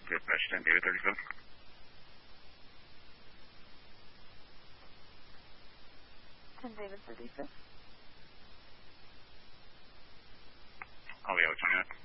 Dispatch 10 David 37. 10 David 36. I'll be out 20 minutes.